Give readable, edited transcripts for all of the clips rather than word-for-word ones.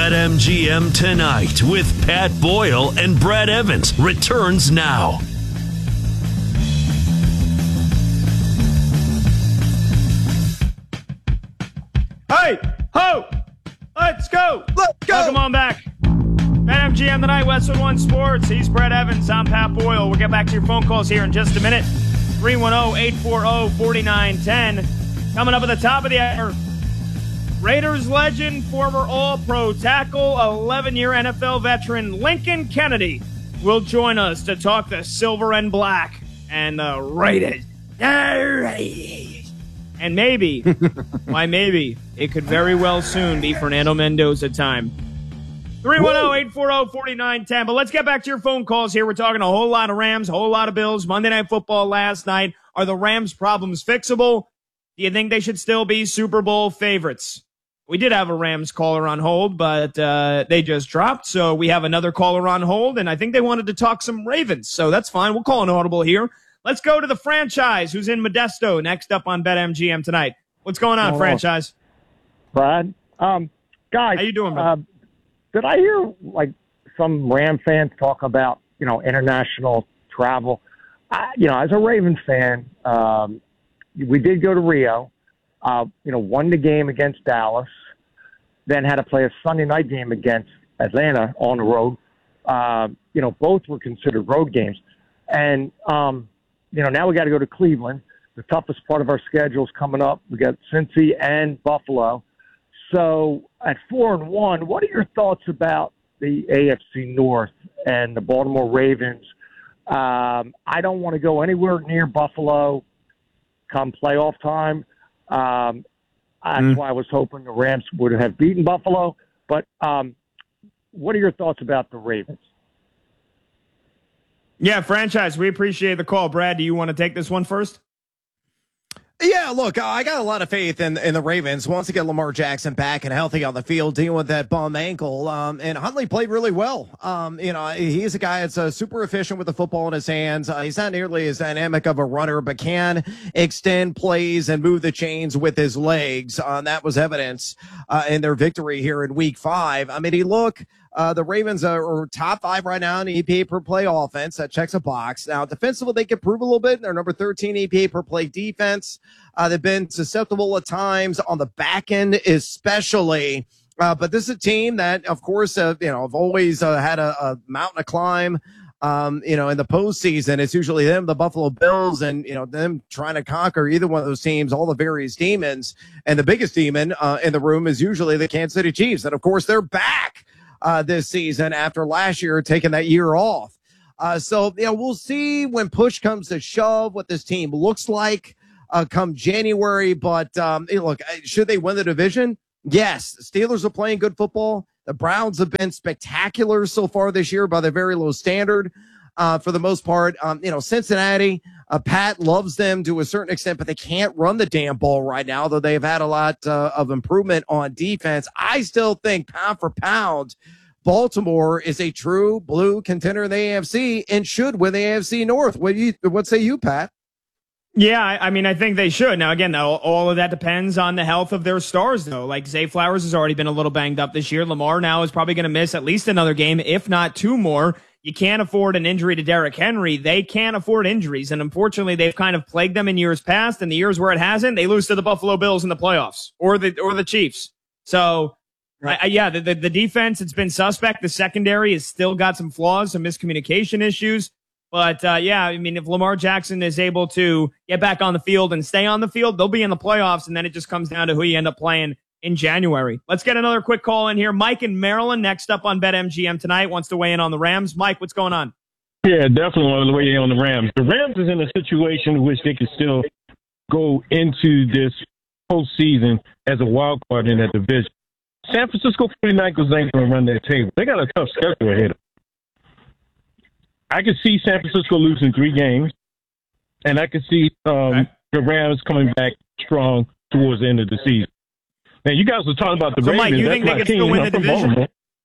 BetMGM Tonight with Pat Boyle and Brad Evans returns now. Hey, ho, let's go. Welcome on back. BetMGM Tonight, Westwood One Sports. He's Brad Evans. I'm Pat Boyle. We'll get back to your phone calls here in just a minute. 310-840-4910. Coming up at the top of the hour, Raiders legend, former All-Pro tackle, 11-year NFL veteran Lincoln Kennedy will join us to talk the silver and black and the Raiders. And maybe, why maybe, it could very well soon be Fernando Mendoza time. 310-840-4910. But let's get back to your phone calls here. We're talking a whole lot of Rams, a whole lot of Bills. Monday Night Football last night. Are the Rams' problems fixable? Do you think they should still be Super Bowl favorites? We did have a Rams caller on hold, but they just dropped. So we have another caller on hold, and I think they wanted to talk some Ravens. So that's fine. We'll call an audible here. Let's go to the franchise who's in Modesto next up on BetMGM Tonight. What's going on, franchise? Brad. Guys. How you doing, man? Did I hear, some Ram fans talk about, international travel? As a Ravens fan, we did go to Rio, won the game against Dallas, then had to play a Sunday night game against Atlanta on the road. Both were considered road games. And, now we got to go to Cleveland. The toughest part of our schedule is coming up. We got Cincy and Buffalo. So at 4-1, what are your thoughts about the AFC North and the Baltimore Ravens? I don't want to go anywhere near Buffalo come playoff time. That's why I was hoping the Rams would have beaten Buffalo. But what are your thoughts about the Ravens? Yeah, franchise, we appreciate the call. Brad, do you want to take this one first? Yeah, look, I got a lot of faith in the Ravens. Once to get Lamar Jackson back and healthy on the field, dealing with that bum ankle. And Huntley played really well. He's a guy that's super efficient with the football in his hands. He's not nearly as dynamic of a runner, but can extend plays and move the chains with his legs. That was evidence in their victory here in Week 5. I mean, the Ravens are top 5 right now in EPA per play offense. That checks a box. Now, defensively, they can prove a little bit. They're number 13 EPA per play defense. They've been susceptible at times on the back end, especially. But this is a team that, of course, have always had a mountain to climb. In the postseason, it's usually them, the Buffalo Bills, and, them trying to conquer either one of those teams, all the various demons. And the biggest demon in the room is usually the Kansas City Chiefs. And, of course, they're back this season after last year taking that year off. We'll see when push comes to shove what this team looks like come January. But should they win the division? Yes. The Steelers are playing good football. The Browns have been spectacular so far this year by the very low standard. For the most part, Cincinnati, Pat loves them to a certain extent, but they can't run the damn ball right now, though they've had a lot of improvement on defense. I still think pound for pound, Baltimore is a true blue contender in the AFC and should win the AFC North. What say you, Pat? Yeah, I think they should. Now, again, all of that depends on the health of their stars, though. Like, Zay Flowers has already been a little banged up this year. Lamar now is probably going to miss at least another game, if not 2 more. You can't afford an injury to Derrick Henry. They can't afford injuries. And unfortunately, they've kind of plagued them in years past. And the years where it hasn't, they lose to the Buffalo Bills in the playoffs or the Chiefs. So, right. The defense, it's been suspect. The secondary has still got some flaws, some miscommunication issues. But, if Lamar Jackson is able to get back on the field and stay on the field, they'll be in the playoffs. And then it just comes down to who you end up playing in January. Let's get another quick call in here. Mike in Maryland, next up on BetMGM Tonight, wants to weigh in on the Rams. Mike, what's going on? Yeah, definitely want to weigh in on the Rams. The Rams is in a situation in which they can still go into this postseason as a wild card in that division. San Francisco 49ers ain't going to run that table. They got a tough schedule ahead of them. I could see San Francisco losing 3 games, and I could see the Rams coming back strong towards the end of the season. Now, you guys were talking about the Ravens. Mike, you think they can still win the division?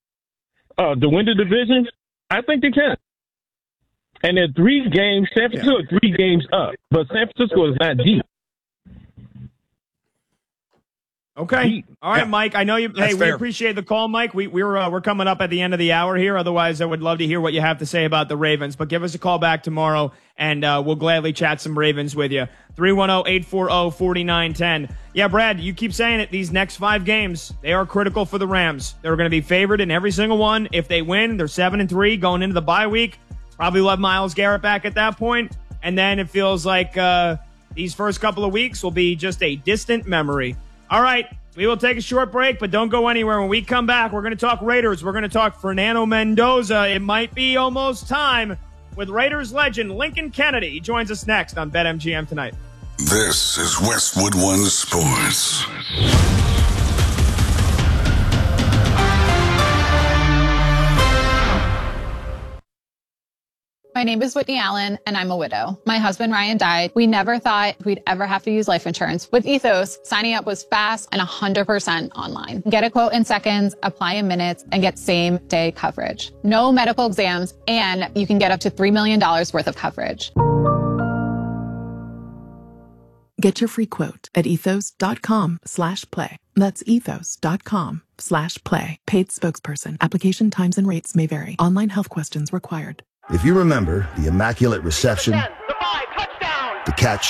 To win the division, I think they can. And they're 3 games. San Francisco are 3 games up, but San Francisco is not deep. Okay. All right, Mike. I know you. Hey, we appreciate the call, Mike. We're coming up at the end of the hour here. Otherwise, I would love to hear what you have to say about the Ravens. But give us a call back tomorrow, and we'll gladly chat some Ravens with you. 310-840-4910. Yeah, Brad, you keep saying it. These next 5 games, they are critical for the Rams. They're going to be favored in every single one. If they win, they're 7-3 going into the bye week. Probably will have Myles Garrett back at that point. And then it feels like these first couple of weeks will be just a distant memory. All right, we will take a short break, but don't go anywhere. When we come back, we're going to talk Raiders. We're going to talk Fernando Mendoza. It might be almost time with Raiders legend Lincoln Kennedy. He joins us next on BetMGM Tonight. This is Westwood One Sports. My name is Whitney Allen, and I'm a widow. My husband, Ryan, died. We never thought we'd ever have to use life insurance. With Ethos, signing up was fast and 100% online. Get a quote in seconds, apply in minutes, and get same-day coverage. No medical exams, and you can get up to $3 million worth of coverage. Get your free quote at ethos.com/play. That's ethos.com/play. Paid spokesperson. Application times and rates may vary. Online health questions required. If you remember the Immaculate Reception, the catch,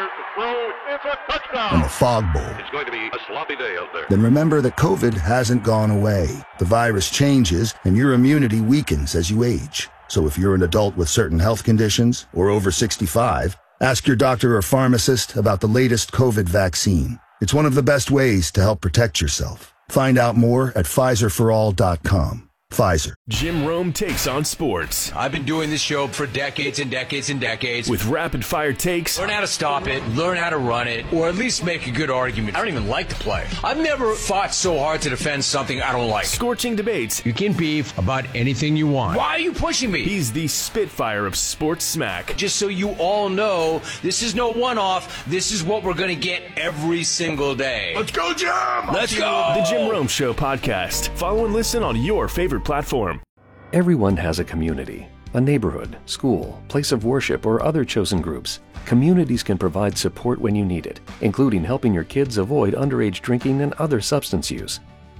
and the Fog Bowl, it's going to be a sloppy day out there. Then remember that COVID hasn't gone away. The virus changes, and your immunity weakens as you age. So if you're an adult with certain health conditions or over 65, ask your doctor or pharmacist about the latest COVID vaccine. It's one of the best ways to help protect yourself. Find out more at PfizerForAll.com. Pfizer. Jim Rome takes on sports. I've been doing this show for decades and decades and decades. With rapid-fire takes. Learn how to stop it, learn how to run it, or at least make a good argument. I don't even like the play. I've never fought so hard to defend something I don't like. Scorching debates. You can beef about anything you want. Why are you pushing me? He's the Spitfire of sports smack. Just so you all know, this is no one-off. This is what we're going to get every single day. Let's go, Jim! Let's go! The Jim Rome Show podcast. Follow and listen on your favorite platform. Everyone has a community, a neighborhood, school, place of worship, or other chosen groups. Communities can provide support when you need it, including helping your kids avoid underage drinking and other substance use.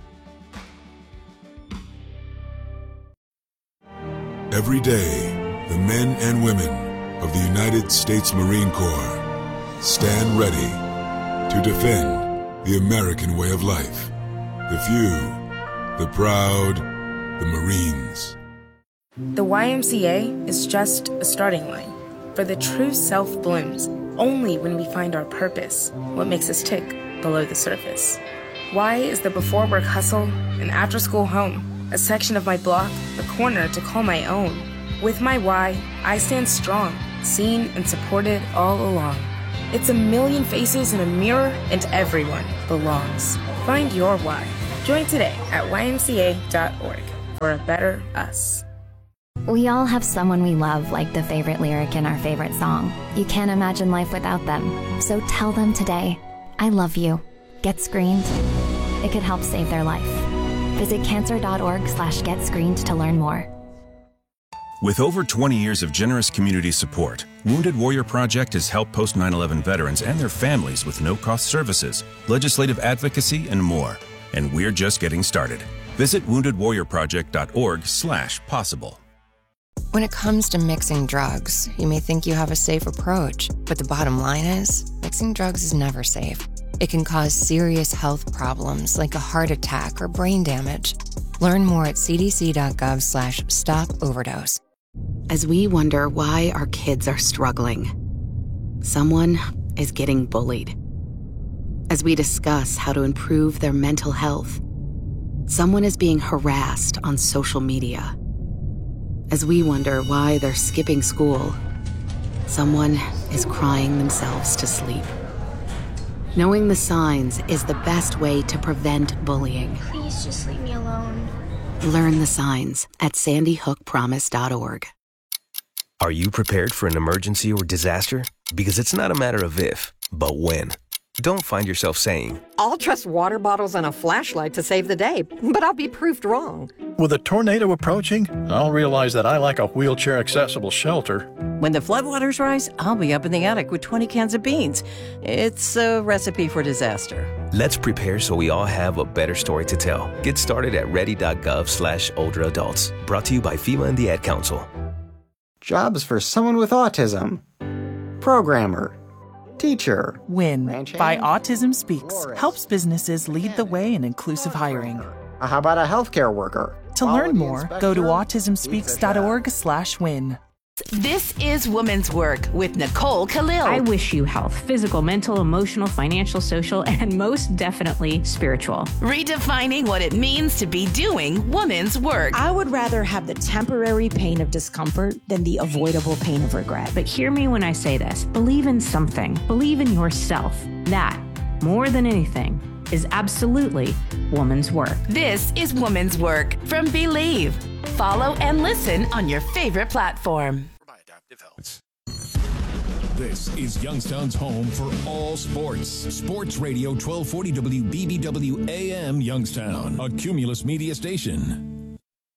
Every day, the men and women of the United States Marine Corps stand ready to defend the American way of life. The few, the proud, the Marines. The YMCA is just a starting line, for the true self blooms only when we find our purpose, what makes us tick below the surface. Y is the before work hustle and after school home, a section of my block, a corner to call my own. With my Y, I stand strong, seen and supported all along. It's a million faces in a mirror, and everyone belongs. Find your Y. Join today at ymca.org for a better us. We all have someone we love, like the favorite lyric in our favorite song. You can't imagine life without them. So tell them today, I love you. Get screened. It could help save their life. Visit cancer.org/getscreened to learn more. With over 20 years of generous community support, Wounded Warrior Project has helped post 9/11 veterans and their families with no-cost services, legislative advocacy, and more. And we're just getting started. Visit woundedwarriorproject.org/possible. When it comes to mixing drugs, you may think you have a safe approach, but the bottom line is, mixing drugs is never safe. It can cause serious health problems like a heart attack or brain damage. Learn more at cdc.gov/stop-overdose. As we wonder why our kids are struggling, someone is getting bullied. As we discuss how to improve their mental health, someone is being harassed on social media. As we wonder why they're skipping school, someone is crying themselves to sleep. Knowing the signs is the best way to prevent bullying. Please just leave me alone. Learn the signs at sandyhookpromise.org. Are you prepared for an emergency or disaster? Because it's not a matter of if, but when. Don't find yourself saying, I'll trust water bottles and a flashlight to save the day, but I'll be proved wrong. With a tornado approaching, I'll realize that I like a wheelchair-accessible shelter. When the floodwaters rise, I'll be up in the attic with 20 cans of beans. It's a recipe for disaster. let's prepare so we all have a better story to tell. Get started at ready.gov/older adults. Brought to you by FEMA and the Ad Council. Jobs for someone with autism. Programmer. Teacher. WIN by Autism Speaks helps businesses lead the way in inclusive hiring. How about a healthcare worker? To learn more, go to autismspeaks.org/win. This is Women's Work with Nicole Khalil. I wish you health, physical, mental, emotional, financial, social, and most definitely spiritual. Redefining what it means to be doing women's work. I would rather have the temporary pain of discomfort than the avoidable pain of regret. But hear me when I say this. Believe in something. Believe in yourself. That, more than anything, is absolutely woman's work. This is Women's Work from Believe. Follow and listen on your favorite platform. This is Youngstown's home for all sports. Sports Radio 1240 WBBW AM Youngstown, a Cumulus media station.